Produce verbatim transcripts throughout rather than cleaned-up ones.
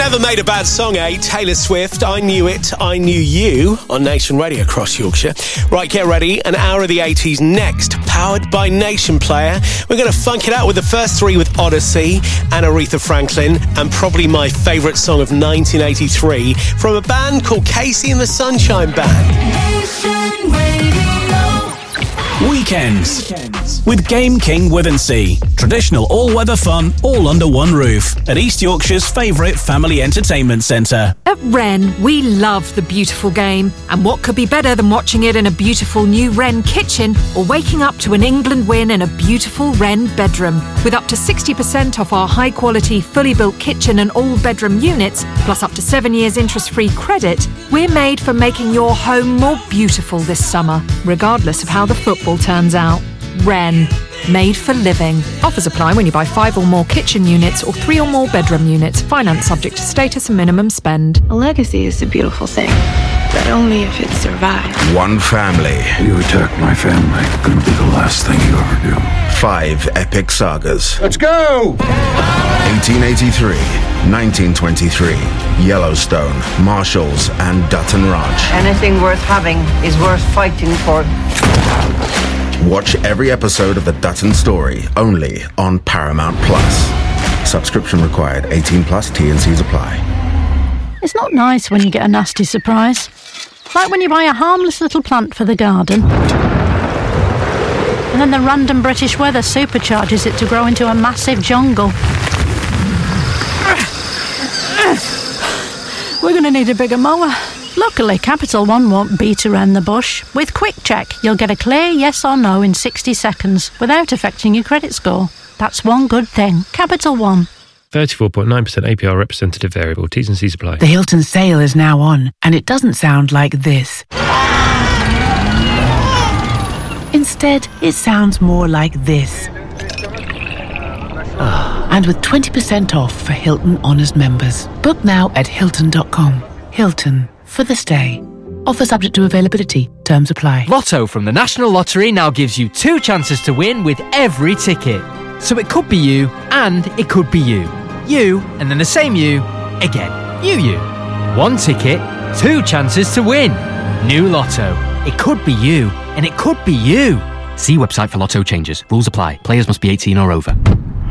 Never made a bad song, eh? Taylor Swift, I Knew It, I Knew You on Nation Radio across Yorkshire. Right, get ready. An hour of the eighties next, powered by Nation Player. We're going to funk it out with the first three with Odyssey and Aretha Franklin, and probably my favourite song of nineteen eighty-three from a band called Casey and the Sunshine Band. Nation Radio. Weekends with Game King Withensea. Traditional all-weather fun, all under one roof at East Yorkshire's favourite family entertainment centre. At Wren, we love the beautiful game. And what could be better than watching it in a beautiful new Wren kitchen or waking up to an England win in a beautiful Wren bedroom? With up to sixty percent off our high-quality, fully built kitchen and all-bedroom units, plus up to seven years interest-free credit, we're made for making your home more beautiful this summer, regardless of how the football turns out. Wren. Made for living. Offers apply when you buy five or more kitchen units or three or more bedroom units. Finance subject to status and minimum spend. A legacy is a beautiful thing, but only if it survives. One family. You attack my family, gonna be the last thing you ever do. Five epic sagas. Let's go! eighteen eighty-three, nineteen twenty-three, Yellowstone, Marshalls, and Dutton Ranch. Anything worth having is worth fighting for. Watch every episode of The Dutton Story, only on Paramount Plus. Subscription required, eighteen plus, T and C's apply. It's not nice when you get a nasty surprise. Like when you buy a harmless little plant for the garden, and then the random British weather supercharges it to grow into a massive jungle. We're going to need a bigger mower. Luckily, Capital One won't beat around the bush. With Quick Check, you'll get a clear yes or no in sixty seconds without affecting your credit score. That's one good thing. Capital One. thirty-four point nine percent A P R representative variable. T's and C's apply. The Hilton sale is now on, and it doesn't sound like this. Instead, it sounds more like this. And with twenty percent off for Hilton Honors members. Book now at Hilton dot com. Hilton. For the stay. Offer subject to availability. Terms apply. Lotto from the National Lottery now gives you two chances to win with every ticket. So it could be you, and it could be you. You, and then the same you, again. You, you. One ticket, two chances to win. New Lotto. It could be you, and it could be you. See website for Lotto changes. Rules apply. Players must be eighteen or over.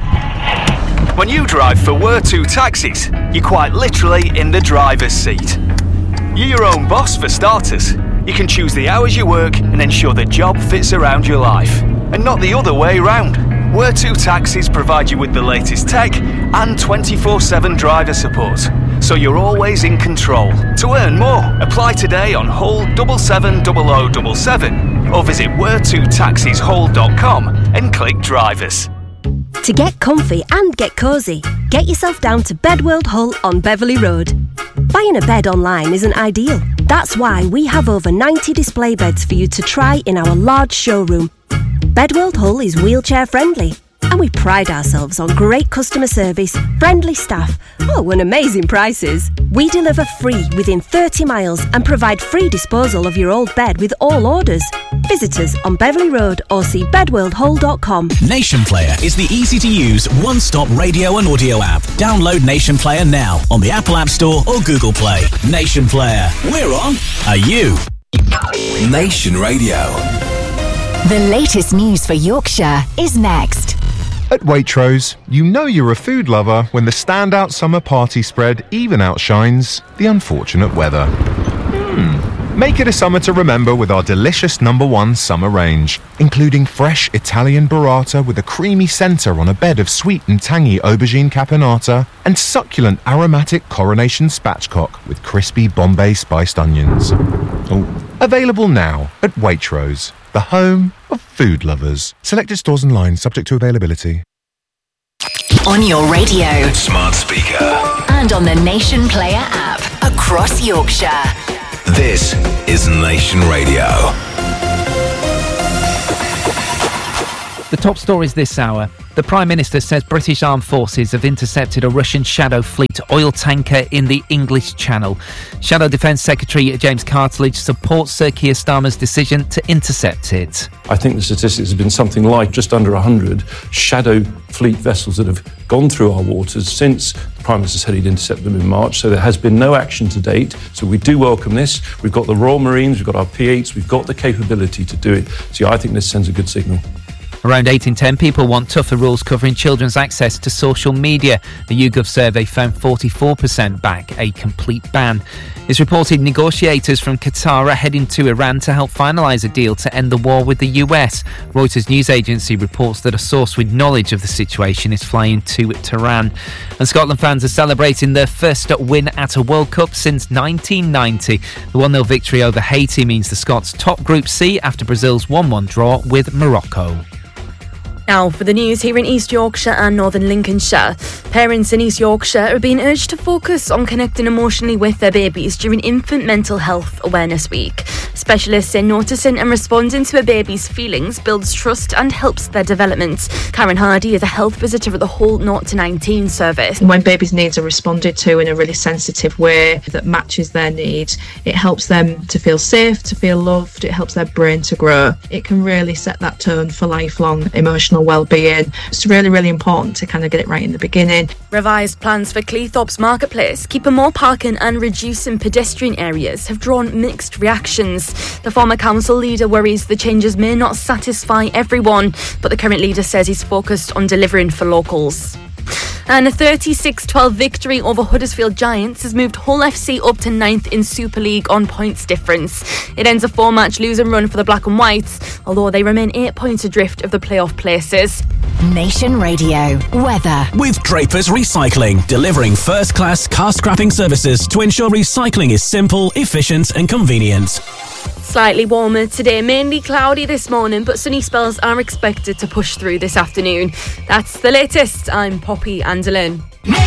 When you drive for Where To Taxis, you're quite literally in the driver's seat. You're your own boss for starters. You can choose the hours you work and ensure the job fits around your life, and not the other way round. Where To Taxis provide you with the latest tech and twenty-four seven driver support, so you're always in control. To earn more, apply today on Hull seven seven zero zero seven seven or visit where to taxis hull dot com and click drivers. To get comfy and get cosy, get yourself down to Bedworld Hull on Beverley Road. Buying a bed online isn't ideal. That's why we have over ninety display beds for you to try in our large showroom. Bedworld Hull is wheelchair friendly, and we pride ourselves on great customer service, friendly staff, oh, and amazing prices. We deliver free within thirty miles and provide free disposal of your old bed with all orders. Visit us on Beverley Road or see bedworld hull dot com. Nation Player is the easy-to-use one-stop radio and audio app. Download Nation Player now on the Apple App Store or Google Play. Nation Player. We're on. Are you? Nation Radio. The latest news for Yorkshire is next. At Waitrose, you know you're a food lover when the standout summer party spread even outshines the unfortunate weather. Hmm. Make it a summer to remember with our delicious number one summer range, including fresh Italian burrata with a creamy centre on a bed of sweet and tangy aubergine caponata, and succulent aromatic coronation spatchcock with crispy Bombay spiced onions. Oh. Available now at Waitrose, the home of food lovers. Selected stores and lines subject to availability. On your radio, smart speaker, and on the Nation Player app across Yorkshire. This is Nation Radio. The top stories this hour. The Prime Minister says British Armed Forces have intercepted a Russian Shadow Fleet oil tanker in the English Channel. Shadow Defence Secretary James Cartledge supports Sir Keir Starmer's decision to intercept it. I think the statistics have been something like just under one hundred Shadow Fleet vessels that have gone through our waters since the Prime Minister said he'd intercept them in March, so there has been no action to date. So we do welcome this. We've got the Royal Marines, we've got our P eights, we've got the capability to do it. So yeah, I think this sends a good signal. Around eight in ten people want tougher rules covering children's access to social media. The YouGov survey found forty-four percent back a complete ban. It's reported negotiators from Qatar are heading to Iran to help finalise a deal to end the war with the U S. Reuters news agency reports that a source with knowledge of the situation is flying to Tehran. And Scotland fans are celebrating their first win at a World Cup since nineteen ninety. The one nil victory over Haiti means the Scots top Group C after Brazil's one one draw with Morocco. Now for the news here in East Yorkshire and Northern Lincolnshire. Parents in East Yorkshire are being urged to focus on connecting emotionally with their babies during Infant Mental Health Awareness Week. Specialists say noticing and responding to a baby's feelings builds trust and helps their development. Karen Hardy is a health visitor at the Hull zero to nineteen service. When babies' needs are responded to in a really sensitive way that matches their needs, it helps them to feel safe, to feel loved, it helps their brain to grow. It can really set that tone for lifelong emotional well-being. It's really, really important to kind of get it right in the beginning. Revised plans for Cleethorpes Marketplace, keeping more parking and reducing pedestrian areas have drawn mixed reactions. The former council leader worries the changes may not satisfy everyone, but the current leader says he's focused on delivering for locals. And a thirty-six twelve victory over Huddersfield Giants has moved Hull F C up to ninth in Super League on points difference. It ends a four-match losing run for the Black and Whites, although they remain eight points adrift of the playoff places. Nation Radio weather. With Draper's Recycling, delivering first-class car scrapping services to ensure recycling is simple, efficient and convenient. Slightly warmer today, mainly cloudy this morning, but sunny spells are expected to push through this afternoon. That's the latest. I'm Poppy Andelin.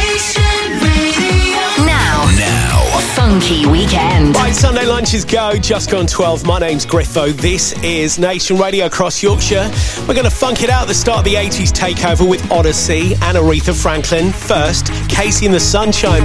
Now, now, Funky Weekend. Right, Sunday lunches go, just gone twelve. My name's Griffo. This is Nation Radio across Yorkshire. We're going to funk it out at the start of the eighties takeover with Odyssey and Aretha Franklin. First, Casey and the Sunshine